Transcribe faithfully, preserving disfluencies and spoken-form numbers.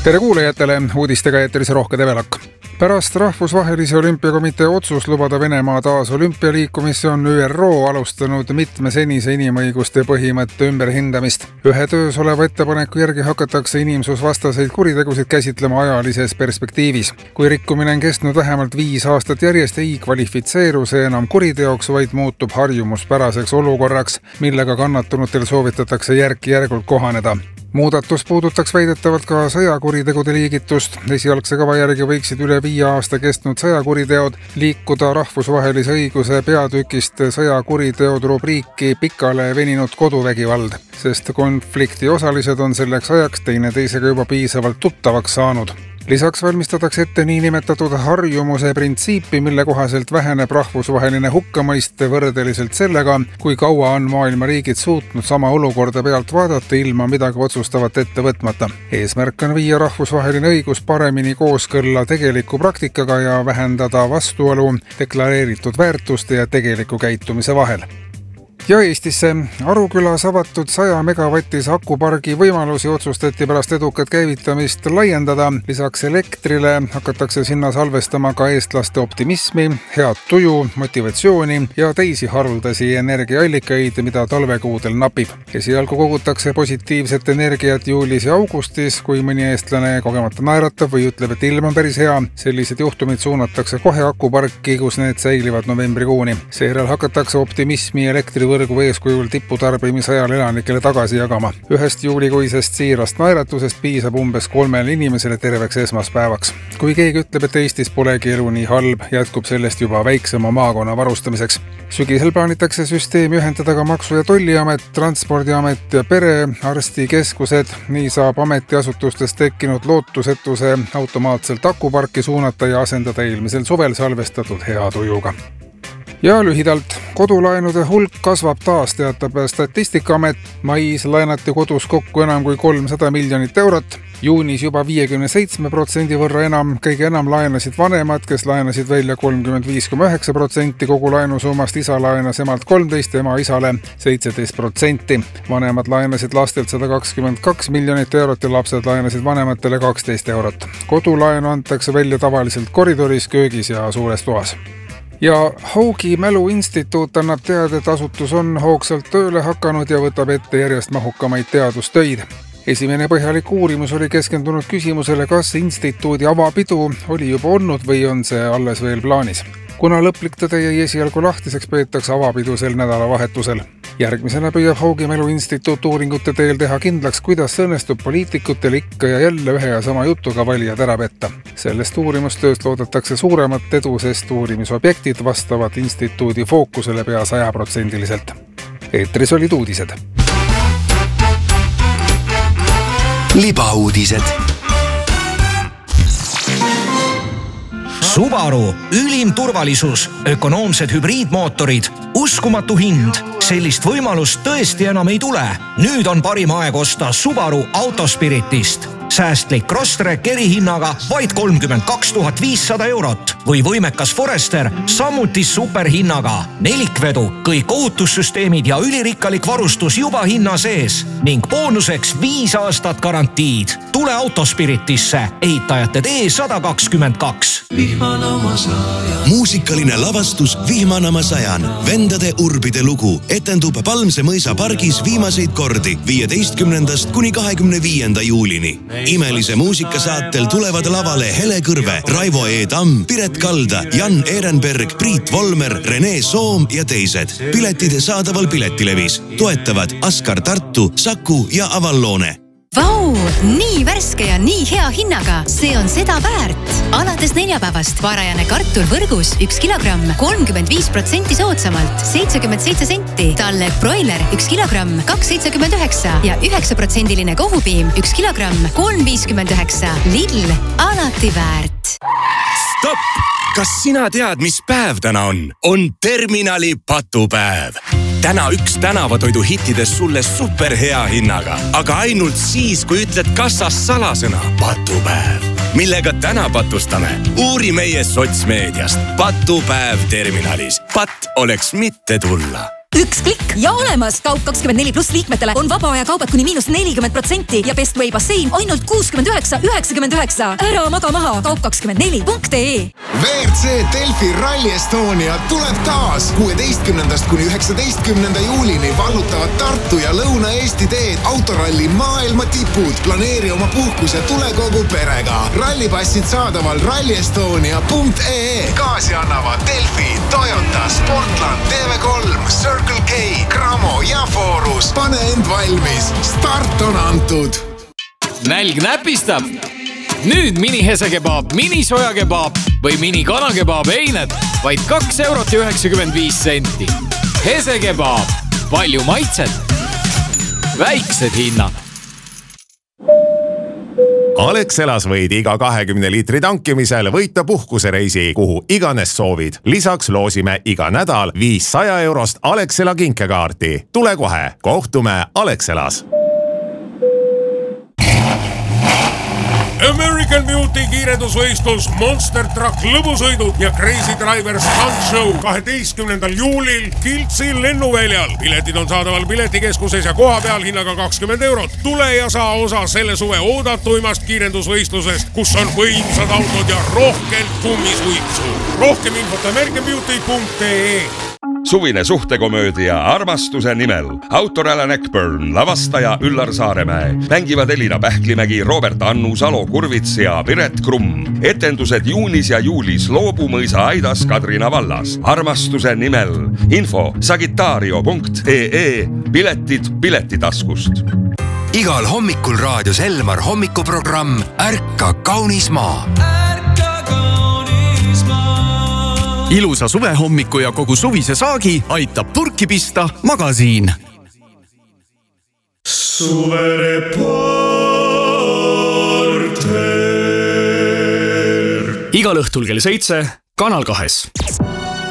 Tere kuulajatele, uudistega eetris Rohke Develak. Pärast rahvusvahelise olümpiakomitee otsus lubada Venemaa taas olümpialiikumisse on Ü R O alustanud mitme senise inimõiguste põhimõtte ümberhindamist. Ühe töös oleva ettepaneku järgi hakatakse inimsusvastaseid kuritegusid käsitlema ajalises perspektiivis. Kui rikkumine on kestnud vähemalt viis aastat järjest, ei kvalifitseeru see enam kuriteoks, vaid muutub harjumuspäraseks olukorraks, millega kannatanutel soovitatakse järk-järgult kohaneda. Muudatus puudutaks väidetavalt ka sõjakuritegude liigitust. Esialgse kava järgi võiksid üle viie aasta kestnud sõjakuriteod liikuda rahvusvahelise õiguse peatükist sõjakuriteod rubriiki pikale veninud koduvägivald, sest konflikti osalised on selleks ajaks teineteisega juba piisavalt tuttavaks saanud. Lisaks valmistatakse ette niinimetatud harjumuse printsiipi, mille kohaselt väheneb rahvusvaheline hukkamõist võrdeliselt sellega, kui kaua on maailma riigid suutnud sama olukorda pealt vaadata ilma midagi otsustavat ette võtmata. Eesmärk on viia rahvusvaheline õigus paremini kooskõlla tegeliku praktikaga ja vähendada vastuolu deklareeritud väärtuste ja tegeliku käitumise vahel. Ja Eestisse Arukülas avatud saja megavatise akupargi võimalusi otsustati pärast edukat käivitamist laiendada. Lisaks elektrile hakatakse sinna salvestama ka eestlaste optimismi, head tuju, motivatsiooni ja teisi haruldasi energiaallikaid, mida talvekuudel napib. Esialgu kogutakse positiivset energiat juulis ja augustis, kui mõni eestlane kogemata naeratab või ütleb, et ilm on päris hea. Sellised juhtumid suunatakse kohe akuparki, kus need säilivad novembrikuuni. Seejärel hakatakse optimismi elektri võrgu eeskujul tiputarbimise ajal elanikele tagasi jagama. Ühest juulikuisest siirast naeratusest piisab umbes kolmele inimesele terveks esmaspäevaks. Kui keegi ütleb, et Eestis polegi elu nii halb, jätkub sellest juba väiksema maakonna varustamiseks. Sügisel plaanitakse süsteemi ühendada ka Maksu- ja Tolliamet, Transpordiamet ja perearstikeskused. Nii saab ametiasutustest tekkinud lootusetuse automaatselt akuparki suunata ja asendada eelmisel suvel salvestatud hea tujuga. Ja lühidalt, kodulaenude hulk kasvab taas, teatab Statistikaamet. Mais laenati kodus kokku enam kui kolmsada miljonit eurot. Juunis juba viiekümne seitsme protsendi võrra enam. Kõige enam laenasid vanemad, kes laenasid välja kolmkümmend viis koma üheksa protsenti kogu laenusummast. Isa laenas emalt kolmteist, ema isale seitseteist protsenti. Vanemad laenasid lastelt sada kakskümmend kaks miljonit eurot ja lapsed laenasid vanematele kaksteist eurot. Kodulaenu antakse välja tavaliselt koridoris, köögis ja suures toas. Ja Haugi Mälu Instituut annab teada, et asutus on hoogsalt tööle hakanud ja võtab ette järjest mahukamaid teadustöid. Esimene põhjalik uurimus oli keskendunud küsimusele, kas instituudi avapidu oli juba olnud või on see alles veel plaanis. Kuna lõplik tõde jäi esialgu lahtiseks, peetakse avapidu sel nädalavahetusel. Järgmisena püüab Haugi Mälu Instituut uuringute teel teha kindlaks, kuidas õnnestub poliitikutel ikka ja jälle ühe ja sama jutuga valijad ära petta. Sellest uurimustööst loodetakse suuremat edu, sest uurimisobjektid vastavad instituudi fookusele pea sajaprotsendiliselt. Eetris olid uudised. Libauudised. Subaru, ülim turvalisus, ökonoomsed hübriidmootorid, uskumatu hind. Sellist võimalust tõesti enam ei tule. Nüüd on parim aeg osta Subaru Autospiritist. Säästlik Crosstrek erihinnaga vaid kolmkümmend kaks tuhat viissada eurot või võimekas Forester samuti superhinnaga. Nelikvedu, kõik ohutussüsteemid ja ülirikkalik varustus juba hinna sees ning boonuseks viis aastat garantiid. Tule Autospiritisse, ehitajate tee sada kakskümmend kaks. Muusikaline lavastus Vihmanama sajan. Vendade urbide lugu etendub Palmse mõisa pargis viimaseid kordi viieteistkümnendast kuni kahekümne viienda juulini. Imelise muusikasaatel tulevad lavale Hele Kõrve, Raivo E. Tamm, Piret Kalda, Jan Ehrenberg, Priit Volmer, Rene Soom ja teised. Piletid saadaval Piletilevis. Toetavad Askar Tartu, Saku ja Avalloone. Vau, nii värske ja nii hea hinnaga. See on seda väärt. Alates neljapäevast varajane kartul võrgus üks kilogramm, kolmkümmend viis protsenti soodsamalt, seitsekümmend seitse senti. Talle broiler üks kilogramm, kaks seitsekümmend üheksa ja üheksa protsendiline kohupiim üks kilogramm, kolm viiskümmend üheksa. Lidl, alati väärt. Stopp! Kas sina tead, mis päev täna on? On Terminali patupäev. Täna üks tänavatoidu hittidest sulle superhea hinnaga, aga ainult siis, kui ütled kassas salasõna patupäev. Millega täna patustame? Uuri meie sotsmeediast. Patupäev Terminalis. Pat oleks mitte tulla. Üks klikk ja olemas. Kaup kakskümmend neli pluss liikmetele on vaba aja kaubad kuni miinus nelikümmend protsenti ja Bestway bassein ainult kuuskümmend üheksa üheksakümmend üheksa. Ära maga maha. Kaup kakskümmend neli punkt ee. V R C Delfi Rally Estonia tuleb taas. kuueteistkümnendast kuni üheksateistkümnenda juulini vallutavad Tartu ja Lõuna-Eesti teed autoralli maailma tipud. Planeeri oma puhkus ja tule kogu perega. Rallipassid saadaval rally estonia punkt ee. Kaasi annavad Delfi, Toyota, Sportland, T V kolm, Circle K, Cramo ja Forus. Pane end valmis. Start on antud. Nälg näpistab. Nüüd mini hesekebaab, mini sojakebaab või mini kanakebaab eined vaid kaks eurot ja üheksakümmend viis senti. Hesekebaab. Palju maitset. Väiksed hinnad. Alexelas võid iga kahekümne liitri tankimisel võita puhkusereisi, kuhu iganes soovid. Lisaks loosime iga nädal viissada eurost Alexela kinkekaarti. Tule kohe, kohtume Alexelas. American Beauty kiirendusvõistlus, Monster Truck lõbusõidud ja Crazy Driver Stunt Show kaheteistkümnendal juulil Kiltsi lennuväljal. Piletid on saadaval piletikeskuses ja koha peal hinnaga kakskümmend eurot. Tule ja saa osa selle suve oodatuimast kiirendusvõistlusest, kus on võimsad autod ja rohkelt kummisuitsu. Rohkem infot American Beauty punkt ee. Suvine suhtekomöödia Armastuse nimel. Autor Alan Eckburn, lavastaja Üllar Saaremäe. Mängivad Elina Pähklimägi, Robert Annus, Alo Kurvits ja Piret Krumm. Etendused juunis ja juulis Loobumõisa Aidas Kadrina vallas. Armastuse nimel. Info sagitario punkt ee. Piletid piletitaskust. Igal hommikul raadios Elmar hommikuprogramm Ärka kaunis maa. Ilusa suvehommiku ja kogu suvise saagi aitab purki pista magasiin. Suvereporter. Igal õhtul kell seitse Kanal kahes.